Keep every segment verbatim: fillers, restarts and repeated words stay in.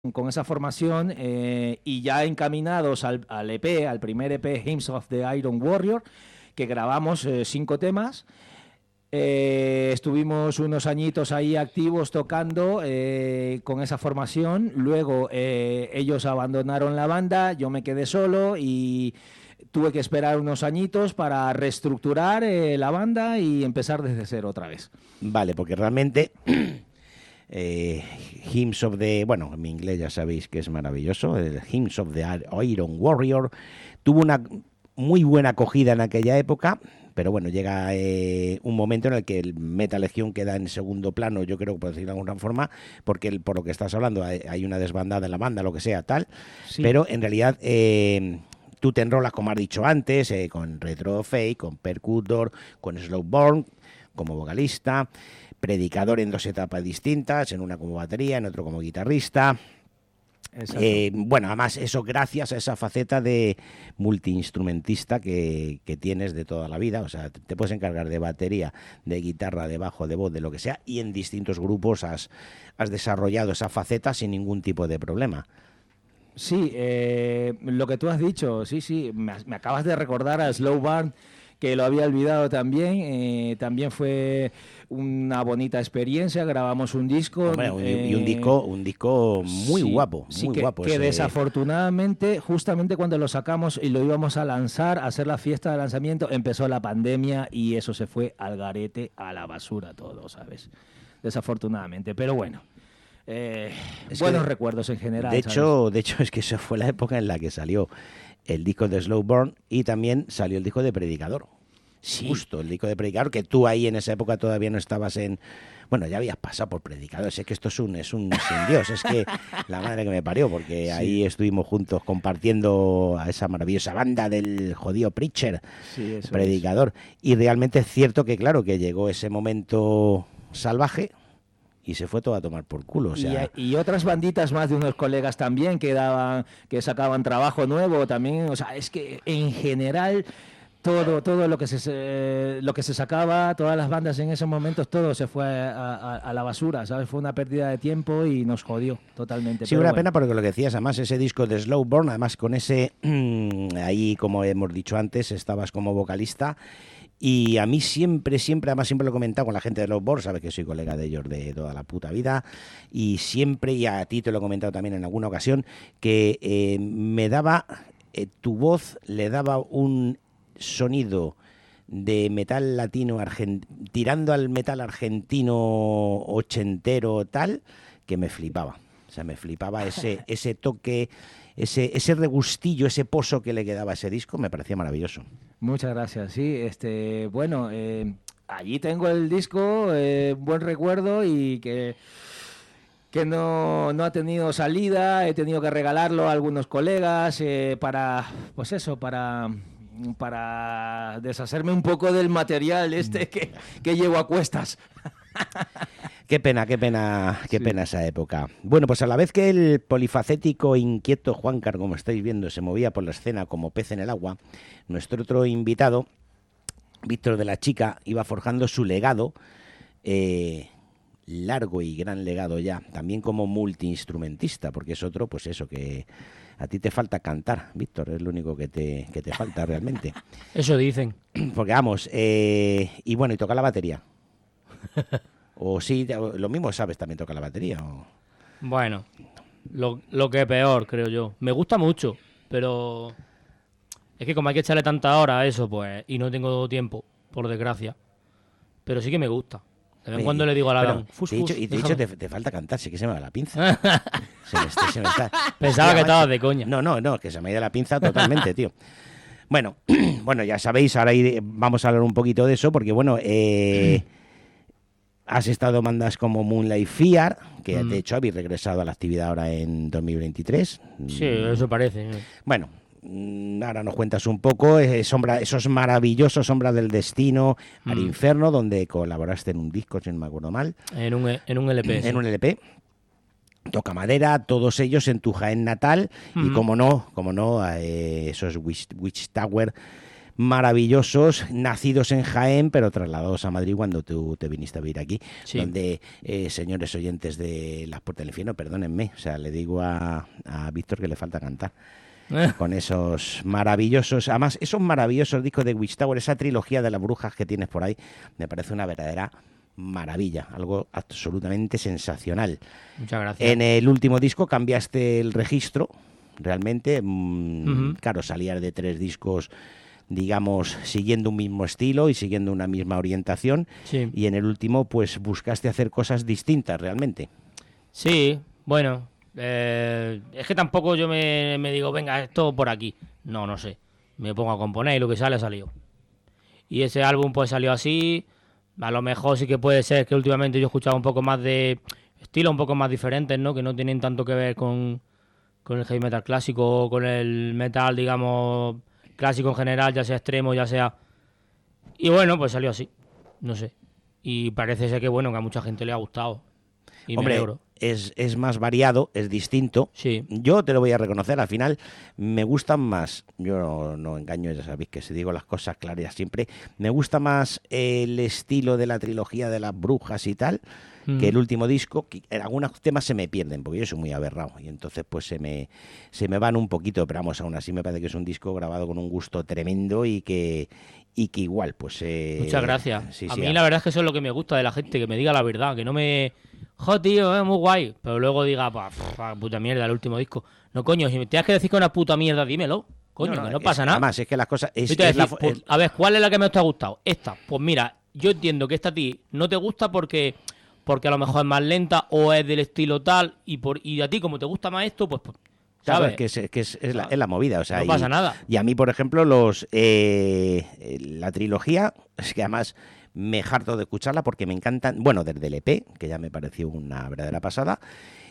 con esa formación eh, y ya encaminados al, al E P, al primer E P Hymns of the Iron Warrior, que grabamos eh, cinco temas. Eh, estuvimos unos añitos ahí activos tocando eh, con esa formación. Luego eh, ellos abandonaron la banda, yo me quedé solo y tuve que esperar unos añitos para reestructurar eh, la banda y empezar desde cero otra vez. Vale, porque realmente eh, Hymns of the... Bueno, en mi inglés ya sabéis que es maravilloso. El Hymns of the Iron Warrior tuvo una muy buena acogida en aquella época. Pero bueno, llega eh, un momento en el que el Metal Legión queda en segundo plano, yo creo, por decirlo de alguna forma, porque el, por lo que estás hablando, hay, hay una desbandada en la banda, lo que sea, tal. Sí. Pero en realidad eh, tú te enrolas, como has dicho antes, eh, con Retro Fake, con Percutor, con Slowborn, como vocalista, predicador en dos etapas distintas, en una como batería, en otro como guitarrista. Eh, bueno, además eso gracias a esa faceta de multiinstrumentista que, que tienes de toda la vida. O sea, te puedes encargar de batería, de guitarra, de bajo, de voz, de lo que sea, y en distintos grupos has, has desarrollado esa faceta sin ningún tipo de problema. Sí, eh, lo que tú has dicho, sí, sí, me, me acabas de recordar a Slowburn, que lo había olvidado también. Eh, también fue una bonita experiencia. Grabamos un disco. Hombre, un, eh, y un disco, un disco muy sí, guapo, sí, muy que, guapo. Que ese... desafortunadamente, justamente cuando lo sacamos y lo íbamos a lanzar, a hacer la fiesta de lanzamiento, empezó la pandemia y eso se fue al garete, a la basura todo, ¿sabes? Desafortunadamente, pero bueno. Eh, buenos que, recuerdos en general. De hecho, ¿sabes? de hecho, es que esa fue la época en la que salió el disco de Slowburn y también salió el disco de Predicador. Sí. Justo, el disco de Predicador, que tú ahí en esa época todavía no estabas en... Bueno, ya habías pasado por Predicador. Es que esto es un, es un sin Dios. Es que la madre que me parió, porque sí. ahí estuvimos juntos compartiendo a esa maravillosa banda del jodido Preacher, sí, eso Predicador. Es. Y realmente es cierto que, claro, que llegó ese momento salvaje y se fue todo a tomar por culo. O sea... y, y otras banditas más de unos colegas también que daban, que sacaban trabajo nuevo también. O sea, es que en general todo, todo lo que se eh, lo que se sacaba, todas las bandas en esos momentos, todo se fue a, a, a la basura, ¿sabes? Fue una pérdida de tiempo y nos jodió totalmente. Sí, pero una bueno. pena porque lo que decías, además ese disco de Slowburn, además con ese ahí, como hemos dicho antes, estabas como vocalista. Y a mí siempre, siempre, además siempre lo he comentado con la gente de Slowborn, sabes que soy colega de ellos de toda la puta vida, y siempre, y a ti te lo he comentado también en alguna ocasión, que eh, me daba, eh, tu voz le daba un sonido de metal latino, argent- tirando al metal argentino ochentero tal, que me flipaba. O sea, me flipaba ese, ese toque, ese, ese regustillo, ese pozo que le quedaba a ese disco, me parecía maravilloso. Muchas gracias, sí, este, bueno, eh, allí tengo el disco, eh, buen recuerdo y que, que no, no ha tenido salida, he tenido que regalarlo a algunos colegas eh, para, pues eso, para, para deshacerme un poco del material este que, que llevo a cuestas. Qué pena, qué pena, qué sí. pena esa época. Bueno, pues a la vez que el polifacético e inquieto Juancar, como estáis viendo, se movía por la escena como pez en el agua, nuestro otro invitado, Víctor de la Chica, iba forjando su legado, eh, largo y gran legado ya, también como multiinstrumentista, porque es otro, pues eso, que a ti te falta cantar, Víctor, es lo único que te, que te falta realmente. Eso dicen. Porque vamos, eh, y bueno, y toca la batería. O sí, lo mismo sabes, también toca la batería. O... Bueno, lo, lo que es peor, creo yo. Me gusta mucho, pero es que como hay que echarle tanta hora a eso, pues, y no tengo tiempo, por desgracia. Pero sí que me gusta. De vez en cuando le digo a la Adán, fus, te he dicho, fus, y te he dicho, te, te falta cantar, sí que se me va la pinza. se me está, se me está... Pensaba Hostia, que estabas de coña. No, no, no, que se me ha ido la pinza totalmente, tío. Bueno, bueno, ya sabéis, ahora vamos a hablar un poquito de eso, porque bueno, eh... has estado en bandas como Moonlight Fear, que mm. de hecho habéis regresado a la actividad ahora en dos mil veintitrés. Sí, eso parece. Bueno, ahora nos cuentas un poco eh, sombra, esos maravillosos Sombras del Destino, mm. al Inferno, donde colaboraste en un disco, si no me acuerdo mal. En un, en un L P. En sí. un L P. Toca Madera, todos ellos en tu Jaén natal. Mm. Y como no, como no, eh, esos Witch, Witch Tower, maravillosos, nacidos en Jaén, pero trasladados a Madrid cuando tú te viniste a vivir aquí, sí. donde, eh, señores oyentes de Las Puertas del Infierno, perdónenme, o sea, le digo a, a Víctor que le falta cantar. Eh. Con esos maravillosos, además, esos maravillosos discos de Witch Tower, esa trilogía de las brujas que tienes por ahí, me parece una verdadera maravilla, algo absolutamente sensacional. Muchas gracias. En el último disco cambiaste el registro, realmente, mmm, uh-huh. claro, salías de tres discos, digamos, siguiendo un mismo estilo y siguiendo una misma orientación, sí. y en el último, pues, buscaste hacer cosas distintas, realmente. Sí, bueno, eh, es que tampoco yo me, me digo, venga, esto por aquí. No, no sé. Me pongo a componer y lo que sale ha salido. Y ese álbum pues salió así. A lo mejor sí que puede ser que últimamente yo he escuchado un poco más de estilos un poco más diferentes, ¿no? Que no tienen tanto que ver con, con el heavy metal clásico o con el metal, digamos, clásico en general, ya sea extremo, ya sea... Y bueno, pues salió así. No sé. Y parece ser que, bueno, que a mucha gente le ha gustado. Y Hombre, me alegro. Es, es más variado, es distinto. Sí. Yo te lo voy a reconocer, al final me gustan más, yo no, no engaño, ya sabéis que si digo las cosas claras siempre, me gusta más el estilo de la trilogía de las brujas y tal, mm. que el último disco, que en algunos temas se me pierden, porque yo soy muy aberrado, y entonces pues se me, se me van un poquito, pero vamos, aún así me parece que es un disco grabado con un gusto tremendo y que, y que igual, pues... Eh, Muchas gracias. Sí, a sí, mí a... la verdad es que eso es lo que me gusta de la gente, que me diga la verdad, que no me... Jo, tío, es muy guay. Pero luego diga, pa, pa, puta mierda, el último disco. No, coño, si me tienes que decir que una puta mierda, dímelo. Coño, no, no, que no es, pasa nada. Además, es que las cosas... Es, es decir, la... pues, a ver, ¿cuál es la que me te ha gustado? Esta. Pues mira, yo entiendo que esta a ti no te gusta porque porque a lo mejor es más lenta o es del estilo tal, y por y a ti como te gusta más esto, pues... pues Claro, ¿sabes? es que, es, que es, es, la, es la movida, o sea... No y, pasa nada. Y a mí, por ejemplo, los eh, la trilogía, es que además... me harto de escucharla porque me encantan, bueno, desde el E P, que ya me pareció una verdadera pasada,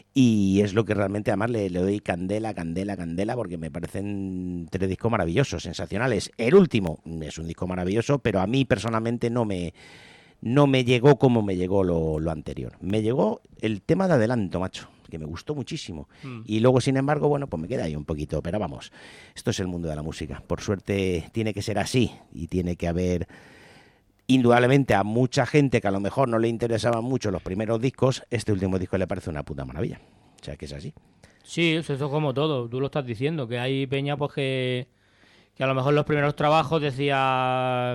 y es lo que realmente además le, le doy candela, candela, candela, porque me parecen tres discos maravillosos, sensacionales. El último es un disco maravilloso, pero a mí personalmente no me, no me llegó como me llegó lo, lo anterior. Me llegó el tema de adelanto, macho, que me gustó muchísimo. Mm. Y luego, sin embargo, bueno, pues me queda ahí un poquito, pero vamos, esto es el mundo de la música. Por suerte tiene que ser así y tiene que haber... Indudablemente a mucha gente que a lo mejor no le interesaban mucho los primeros discos, este último disco le parece una puta maravilla. O sea, que es así. Sí, eso es como todo. Tú lo estás diciendo, que hay peña pues que, que a lo mejor los primeros trabajos decía...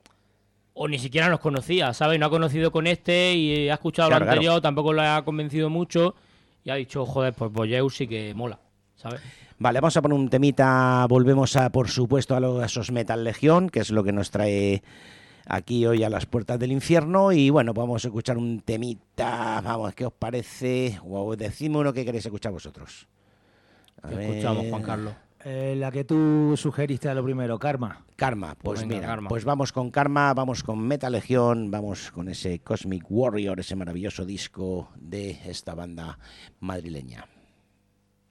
O ni siquiera nos conocía, ¿sabes? No ha conocido con este y ha escuchado claro, lo anterior, claro. Tampoco le ha convencido mucho y ha dicho, joder, pues Boyeus sí que mola, ¿sabes? Vale, vamos a poner un temita. Volvemos, a por supuesto, a, lo, a esos Metal Legión, que es lo que nos trae... aquí hoy a las puertas del infierno. Y bueno, vamos a escuchar un temita. Vamos, ¿qué os parece? O decidme uno que queréis escuchar vosotros. A ¿Qué ver... escuchamos, Juan Carlos? Eh, la que tú sugeriste a lo primero, Karma. Karma, pues, pues venga, mira, Karma. Pues vamos con Karma, vamos con Metal Legión, vamos con ese Cosmic Warrior, ese maravilloso disco de esta banda madrileña.